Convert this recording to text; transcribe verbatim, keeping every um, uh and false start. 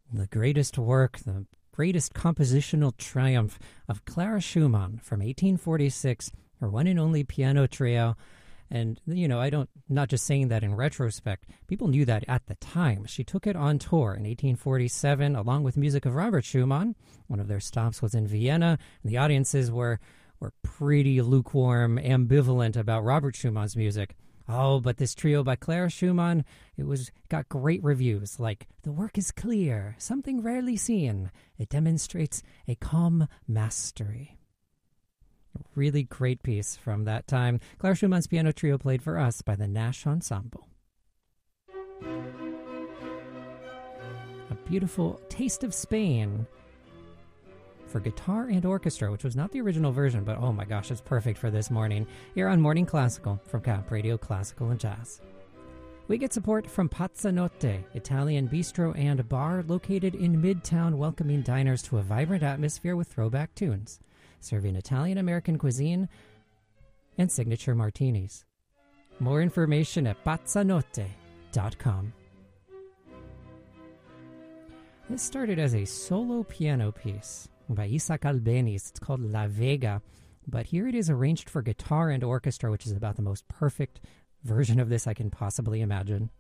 the greatest work, the greatest compositional triumph of Clara Schumann from eighteen forty-six, her one and only piano trio. And, you know, I don't, not just saying that in retrospect, people knew that at the time. She took it on tour in eighteen forty-seven, along with music of Robert Schumann. One of their stops was in Vienna, and the audiences were, were pretty lukewarm, ambivalent about Robert Schumann's music. Oh, but this trio by Clara Schumann, it was got great reviews, like, the work is clear, something rarely seen. It demonstrates a calm mastery. A really great piece from that time. Clara Schumann's piano trio played for us by the Nash Ensemble. A beautiful Taste of Spain for guitar and orchestra, which was not the original version, but oh my gosh, it's perfect for this morning, here on Morning Classical from Camp Radio Classical and Jazz. We get support from Pazzanotte, Italian bistro and bar located in Midtown, welcoming diners to a vibrant atmosphere with throwback tunes, serving Italian-American cuisine and signature martinis. More information at pazzanotte dot com. This started as a solo piano piece by Isaac Albeniz. It's called La Vega, but here it is arranged for guitar and orchestra, which is about the most perfect version of this I can possibly imagine.